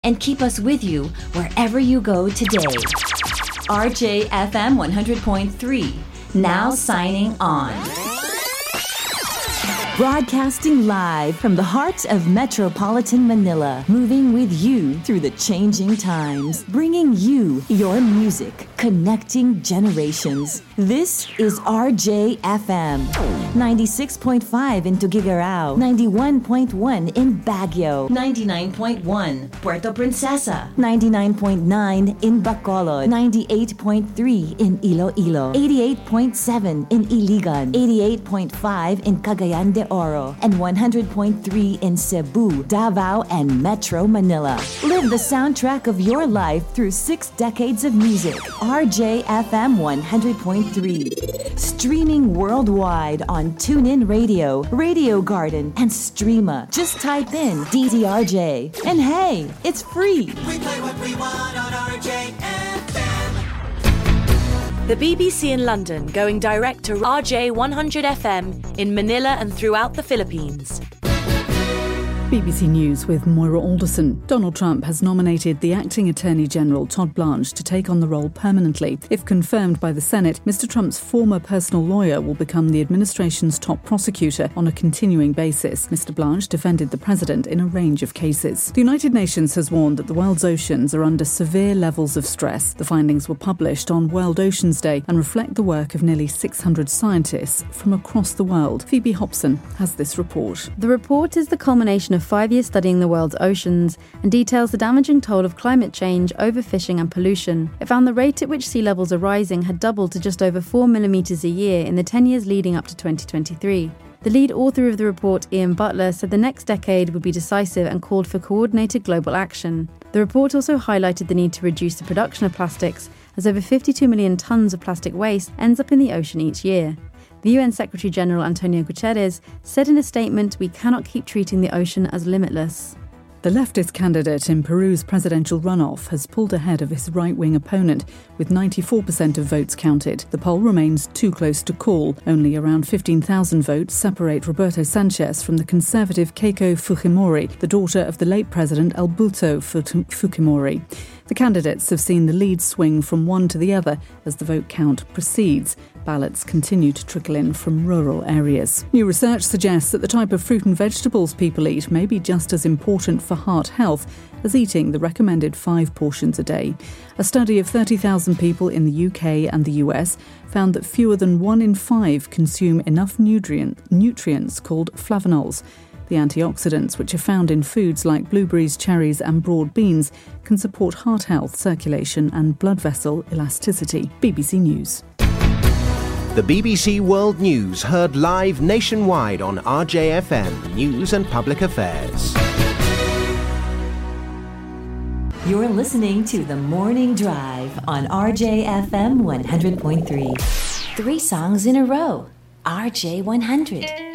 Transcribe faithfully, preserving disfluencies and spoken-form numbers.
and keep us with you wherever you go today. R J F M one hundred point three, now signing on. Broadcasting live from the heart of metropolitan Manila, moving with you through the changing times, bringing you your music, connecting generations. This is R J F M, ninety-six point five in Tuguegarao, ninety-one point one in Baguio, ninety-nine point one Puerto Princesa, ninety-nine point nine in Bacolod, ninety-eight point three in Iloilo, eighty-eight point seven in Iligan, eighty-eight point five in Cagayan de Oro, and one hundred point three in Cebu, Davao, and Metro Manila. Live the soundtrack of your life through six decades of music. R J F M one hundred point three. Streaming worldwide on TuneIn Radio, Radio Garden, and Streama. Just type in D T R J. And hey, it's free. We play what we want on R J F M. The B B C in London going direct to R J one hundred F M in Manila and throughout the Philippines. B B C News with Moira Alderson. Donald Trump has nominated the acting Attorney General Todd Blanche to take on the role permanently. If confirmed by the Senate, Mister Trump's former personal lawyer will become the administration's top prosecutor on a continuing basis. Mister Blanche defended the president in a range of cases. The United Nations has warned that the world's oceans are under severe levels of stress. The findings were published on World Oceans Day and reflect the work of nearly six hundred scientists from across the world. Phoebe Hobson has this report. The report is the culmination of five years studying the world's oceans and details the damaging toll of climate change, overfishing and pollution. It found the rate at which sea levels are rising had doubled to just over four millimetres a year in the ten years leading up to twenty twenty-three. The lead author of the report, Ian Butler, said the next decade would be decisive and called for coordinated global action. The report also highlighted the need to reduce the production of plastics, as over fifty-two million tonnes of plastic waste ends up in the ocean each year. The U N Secretary-General Antonio Guterres said in a statement, "We cannot keep treating the ocean as limitless." The leftist candidate in Peru's presidential runoff has pulled ahead of his right-wing opponent, with ninety-four percent of votes counted. The poll remains too close to call. Only around fifteen thousand votes separate Roberto Sanchez from the conservative Keiko Fujimori, the daughter of the late president Alberto Fujimori. The candidates have seen the lead swing from one to the other as the vote count proceeds. Ballots continue to trickle in from rural areas. New research suggests that the type of fruit and vegetables people eat may be just as important for heart health as eating the recommended five portions a day. A study of thirty thousand people in the U K and the U S found that fewer than one in five consume enough nutrient, nutrients called flavonols. The antioxidants, which are found in foods like blueberries, cherries and broad beans, can support heart health, circulation and blood vessel elasticity. B B C News. The B B C World News heard live nationwide on R J F M News and Public Affairs. You're listening to The Morning Drive on R J F M one hundred point three. Three songs in a row. R J one hundred.